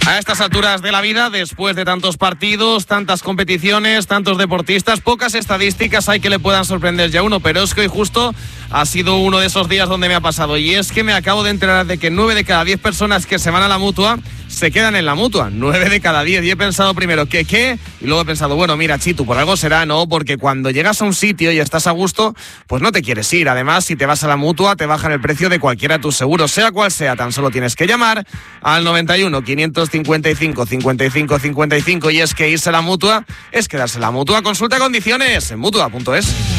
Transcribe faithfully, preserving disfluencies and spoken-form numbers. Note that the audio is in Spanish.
A estas alturas de la vida, después de tantos partidos, tantas competiciones, tantos deportistas, pocas estadísticas hay que le puedan sorprender ya uno, pero es que hoy justo ha sido uno de esos días donde me ha pasado, y es que me acabo de enterar de que nueve de cada diez personas que se van a la Mutua se quedan en la Mutua, nueve de cada diez, y he pensado primero, ¿qué qué? Y luego he pensado, bueno, mira, Chitu, por algo será, ¿no? Porque cuando llegas a un sitio y estás a gusto, pues no te quieres ir. Además, si te vas a la Mutua, te bajan el precio de cualquiera de tus seguros, sea cual sea. Tan solo tienes que llamar al noventa y uno, quinientos cincuenta y cinco, cincuenta y cinco, cincuenta y cinco, y es que irse a la Mutua es quedarse en la Mutua. Consulta condiciones en mutua punto es.